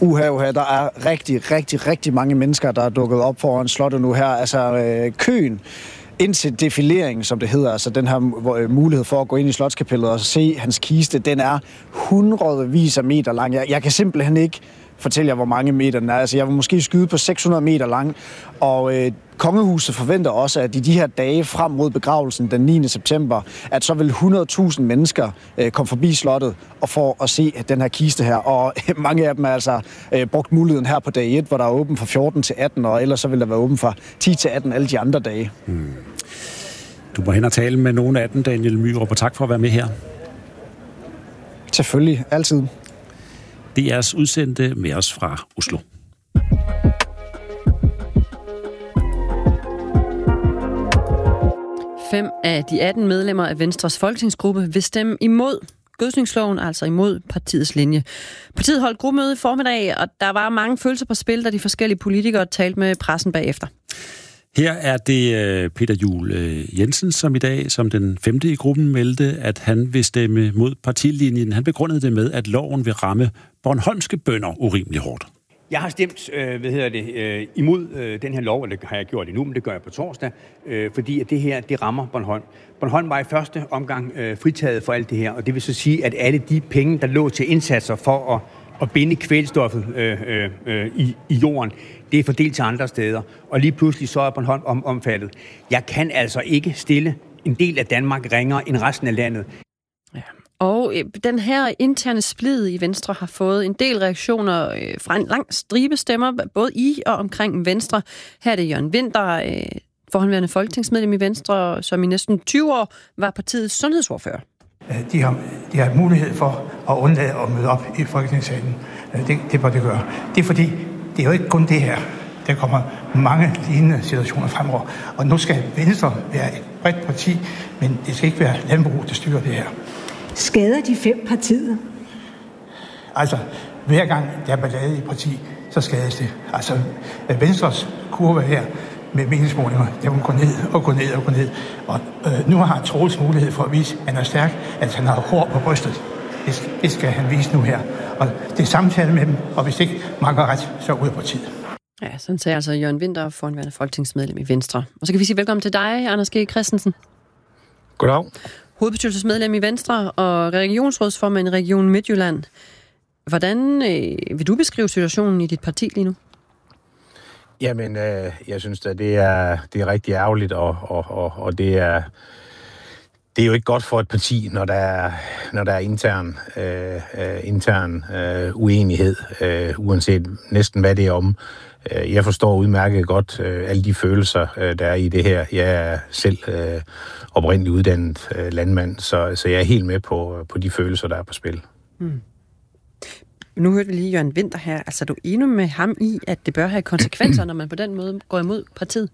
Der er rigtig mange mennesker, der er dukket op foran slottet nu her. Altså køen ind til defileringen, som det hedder, altså den her mulighed for at gå ind i slotskapellet og se hans kiste, den er hundredvis af meter lang. Jeg kan simpelthen ikke fortælle jer, hvor mange meter den er. Altså, jeg vil måske skyde på 600 meter lang, og kongehuset forventer også, at i de her dage frem mod begravelsen den 9. september, at så vil 100.000 mennesker komme forbi slottet og få at se den her kiste her. Og mange af dem er altså brugt muligheden her på dag 1, hvor der er åben fra 14 til 18, og ellers så vil der være åben fra 10 til 18 alle de andre dage. Du må hen og tale med nogle af dem, Daniel Myrup, og tak for at være med her. Selvfølgelig, altid. DR's udsendte med os fra Oslo. Fem af de 18 medlemmer af Venstres folketingsgruppe vil stemme imod gødsningsloven, altså imod partiets linje. Partiet holdt gruppemøde i formiddag, og der var mange følelser på spil, da de forskellige politikere talte med pressen bagefter. Her er det Peter Juel Jensen, som i dag, som den 5. i gruppen, meldte, at han vil stemme mod partilinjen. Han begrundede det med, at loven vil ramme bornholmske bønder urimelig hårdt. Jeg har stemt imod den her lov, og det har jeg gjort endnu, men det gør jeg på torsdag, fordi at det her, det rammer Bornholm. Bornholm var i første omgang fritaget for alt det her, og det vil så sige, at alle de penge, der lå til indsatser for at binde kvælstoffet i jorden, det er fordelt til andre steder, og lige pludselig så er Bornholm omfattet. Jeg kan altså ikke stille en del af Danmark ringere end resten af landet. Ja. Og den her interne splid i Venstre har fået en del reaktioner fra en lang stribe stemmer, både i og omkring Venstre. Her er det Jørgen Winther, forhåndværende folketingsmedlem i Venstre, som i næsten 20 år var partiets sundhedsordfører. De har mulighed for at undlade at møde op i Folketingssalen. Det bør det gøre. Det er fordi, det er jo ikke kun det her. Der kommer mange lignende situationer fremover. Og nu skal Venstre være et bredt parti, men det skal ikke være landbrug, der styrer det her. Skader de 5 partiet? Altså, hver gang der er ballade i parti, så skades det. Altså, Venstres kurve her med meningsmålinger, der vil gå ned og gå ned og gå ned. Og nu har Troels mulighed for at vise, at han er stærk, at han har hår på brystet. Det skal han vise nu her. Og det er samtale med dem, og hvis ikke man går ret, så ud af partiet. Ja, sådan sagde altså Jørgen Winther, forhåndværende folketingsmedlem i Venstre. Og så kan vi sige velkommen til dig, Anders G. Christensen. Goddag. Hovedbestyrelsesmedlem i Venstre og regionsrådsformand i Region Midtjylland. Hvordan vil du beskrive situationen i dit parti lige nu? Jamen, jeg synes at det er rigtig ærgerligt, og det er jo ikke godt for et parti, når der er intern uenighed, uanset næsten hvad det er om. Jeg forstår udmærket godt alle de følelser, der er i det her. Jeg er selv oprindeligt uddannet landmand, så jeg er helt med på de følelser, der er på spil. Nu hørte vi lige Jørgen Winther her. Altså, er du enig med ham i, at det bør have konsekvenser, når man på den måde går imod partiet?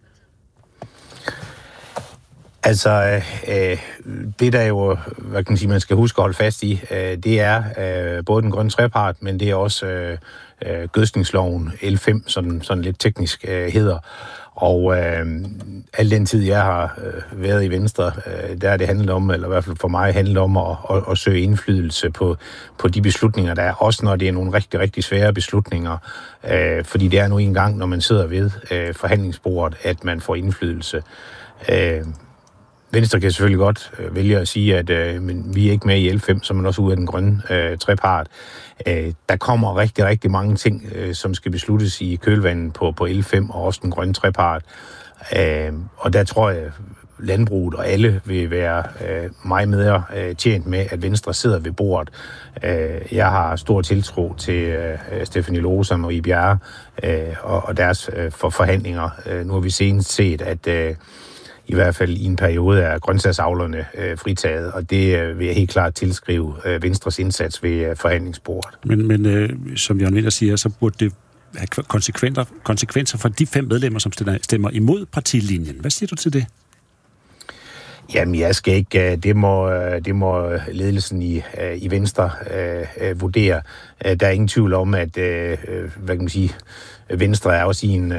Altså, det der jo, hvad kan man sige, man skal huske at holde fast i, det er både den grønne trepart, men det er også gødsningsloven L5, sådan lidt teknisk hedder. Og al den tid, jeg har været i Venstre, der er det handlet om, eller i hvert fald for mig handlet om at søge indflydelse på de beslutninger, der er. Også når det er nogle rigtig, rigtig svære beslutninger. Fordi det er nu engang, når man sidder ved forhandlingsbordet, at man får indflydelse. Venstre kan selvfølgelig godt vælge at sige, at men vi er ikke med i L5, så man også ud af den grønne trepart. Der kommer rigtig, rigtig mange ting, som skal besluttes i kølvandet på L5 og også den grønne trepart. Og der tror jeg, landbruget og alle vil være meget mere tjent med, at Venstre sidder ved bordet. Jeg har stor tiltro til Stephanie Lohse og Marie Bjerre og deres forhandlinger. Nu har vi senest set, at i hvert fald i en periode er grøntsagsavlerne fritaget, og det vil jeg helt klart tilskrive Venstres indsats ved forhandlingsbordet. Men som Jørgen Winther siger, så burde det have konsekvenser for de 5 medlemmer, som stemmer imod partilinjen. Hvad siger du til det? Jamen, jeg skal ikke. Det må ledelsen i Venstre vurdere. Der er ingen tvivl om, at hvad kan man sige, Venstre er også i en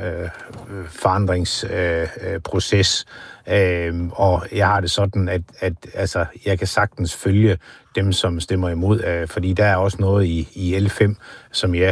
forandringsproces, og jeg har det sådan, at altså, jeg kan sagtens følge dem, som stemmer imod, fordi der er også noget i L5, som jeg